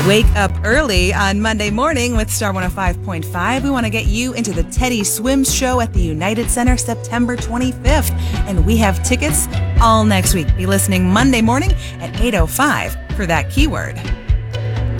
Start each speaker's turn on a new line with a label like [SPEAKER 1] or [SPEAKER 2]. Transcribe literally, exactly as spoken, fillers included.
[SPEAKER 1] Wake up early on Monday morning with Star one oh five point five. We want to get you into the Teddy Swims show at the United Center September twenty-fifth. And we have tickets all next week. Be listening Monday morning at eight oh five for that keyword.